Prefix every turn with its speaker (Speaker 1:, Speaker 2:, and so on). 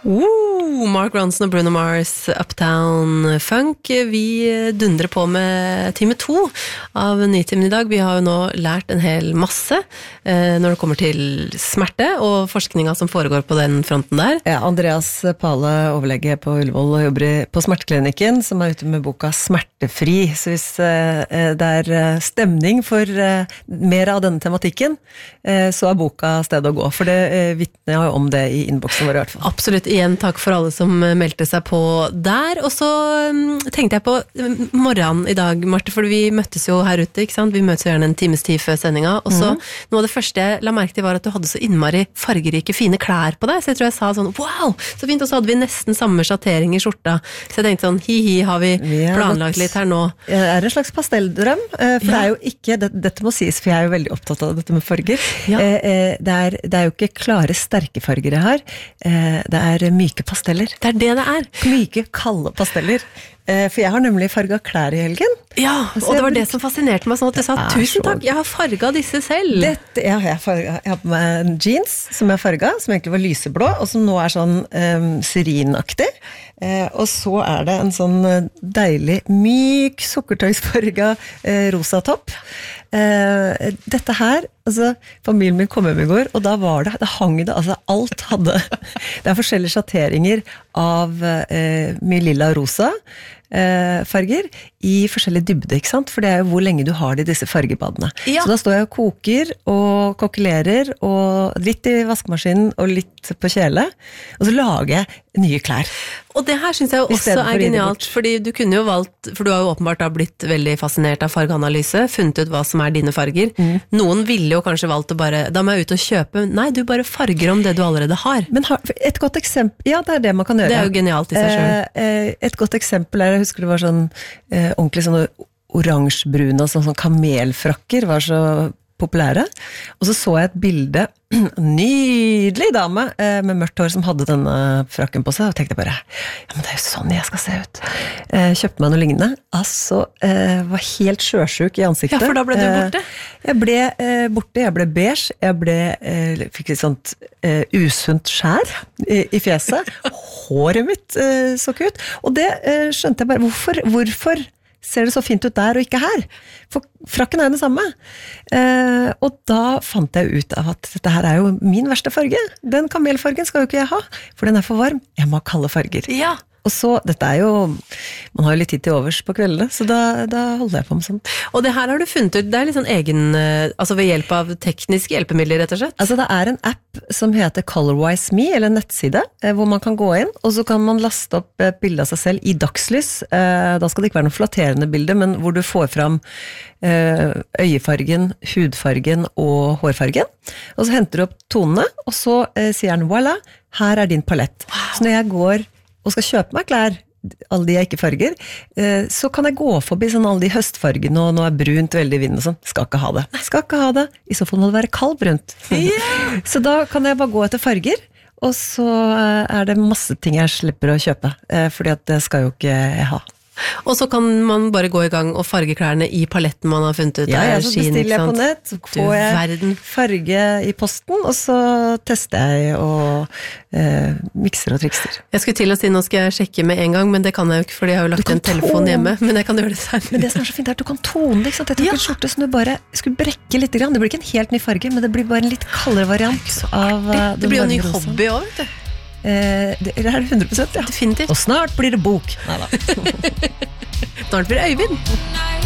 Speaker 1: Mark Ronson og Bruno Mars, Uptown Funk. Vi dundrer på med time 2 av Nytimen i dag. Vi har jo nå lært en hel masse når det kommer til smerte og forskninga som foregår på den fronten der.
Speaker 2: Ja, Andreas Pale, overlege på Ullevål og jobber på Smerteklinikken, som er ute med boka Smertefri. Så hvis det er stemning for mer av denne tematikken, så er boka stedet å gå. For det vitner jeg om det i innboksen vår i hvert fall.
Speaker 1: Absolutt. Igjen takk for alle som meldte seg på der. Og så tenkte jeg på morgenen i dag, Marte, for vi møttes jo her ute, ikke sant? Vi møtes jo gjerne en times tid før sendinga, og så noe av det første jeg la merke til var at du hadde så innmari fargerike, fine klær på deg, så jeg tror jeg sa sånn, wow, så fint, og så hadde vi nesten samme sjattering i skjorta, så jeg tenkte sånn, har vi planlagt litt her nå?
Speaker 2: Det er en slags pastelldrøm, for det er jo ikke, dette må sies, for jeg er jo veldig opptatt av dette med farger, det er jo ikke klare, sterke farger jeg har, det er myke pasteller.
Speaker 1: Det er det det er.
Speaker 2: Myke, kalde pasteller. For jeg har nemlig farget klær i helgen.
Speaker 1: Ja, og det var det som fascinerte meg, sånn at du sa, tusen takk, jeg har farget disse selv.
Speaker 2: Jeg har på meg en jeans som jeg farget, som egentlig var lyseblå, og som nå er sånn syrinaktig. Og så er det en sånn deilig, myk, sukkertøysfarget rosa topp. Dette her, altså, familien min kom hjem i går, og da var det hang det, altså alt hadde, det er forskjellige sjatteringer av mye lilla og rosa, farger i forskjellige dybde, ikke sant? For det er jo hvor lenge du har det i disse fargebadene. Ja. Så da står jeg og koker og kokelerer og litt i vaskemaskinen og litt på kjele, og så lager jeg nye klær.
Speaker 1: Og det her synes jeg jo også er genialt, fordi du kunne jo valgt, for du har jo åpenbart da blitt veldig fascinert av fargeanalyse, funnet ut hva som er dine farger. Noen ville jo kanskje valgt å bare, da må jeg ut og kjøpe, nei, du bare farger om det du allerede har.
Speaker 2: Men et godt eksempel, ja, det er det man kan gjøre.
Speaker 1: Det er jo genialt i seg selv.
Speaker 2: Et godt eksempel er, jeg husker det var sånn ordentlig sånn oransjebrune og sånn kamelfrakker var så populære, og så jeg et bilde, en nydelig dame med mørkt hår som hadde denne frakken på seg, og tenkte bare, ja, men det er jo sånn jeg skal se ut. Kjøpte meg noe lignende, altså, var helt sjøsjuk i ansiktet.
Speaker 1: Ja, for da ble du borte?
Speaker 2: Jeg ble borte, jeg ble beige, fikk et sånt usunt skjær i fjeset, håret mitt så ikke ut, og det skjønte jeg bare, hvorfor ser det så fint ut der og ikke her? For frakken er jo det samme. Og da fant jeg ut av at dette her er jo min verste farge. Den kamelfargen skal jo ikke jeg ha, for den er for varm. Jeg må ha kalde farger.
Speaker 1: Ja.
Speaker 2: Og så, dette er jo, man har jo litt tid til overs på kveldene, så da holder jeg på med sånt.
Speaker 1: Og det her har du funnet ut, det er litt sånn egen, altså ved hjelp av tekniske hjelpemidler, rett og slett?
Speaker 2: Altså det er en app som heter Colorwise Me, eller en nettside, hvor man kan gå inn, og så kan man laste opp et bilde av seg selv i dagslys. Da skal det ikke være noe flatterende bilde, men hvor du får fram øyefargen, hudfargen og hårfargen. Og så henter du opp tonene, og så sier den, voilà, her er din palett. Wow. Så når jeg går og skal kjøpe meg klær, alle de jeg ikke farger, så kan jeg gå forbi sånn alle de høstfargene, og nå er brunt veldig vind og sånn. Skal ikke ha det. I så fall må det være kaldbrunt. Yeah. Så da kan jeg bare gå etter farger, og så er det masse ting jeg slipper å kjøpe, fordi at det skal jo ikke jeg ha.
Speaker 1: Og så kan man bare gå i gang og farge klærne i paletten man har funnet ut.
Speaker 2: Ja, så bestiller jeg på nett, så får jeg farge i posten, og så tester jeg og mikser og trikser.
Speaker 1: Jeg skulle til å si, nå skal jeg sjekke med en gang, men det kan jeg jo ikke, fordi jeg har jo lagt en telefon hjemme, men jeg kan gjøre det selv.
Speaker 2: Men det som er så fint er at du kan tone det, ikke sant? Jeg tok en skjorte som du bare skulle brekke litt grann. Det blir ikke en helt ny farge, men det blir bare en litt kaldere variant av
Speaker 1: det blir jo en ny hobby også, vet du.
Speaker 2: Det er 100%, ja.
Speaker 1: Definitivt.
Speaker 2: Og snart blir det bok. Neida.
Speaker 1: Snart blir det Øyvind.